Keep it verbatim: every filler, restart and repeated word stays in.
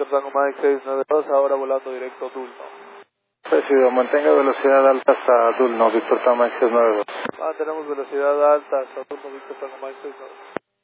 Víctor Tango Mike seis nueve dos, ahora volando directo a Dulno. Recibido, mantenga velocidad alta hasta Dulno, Víctor Tango Mike seis nueve dos. Mantenemos velocidad alta hasta Dulno, Víctor Tango Mike seis nueve dos.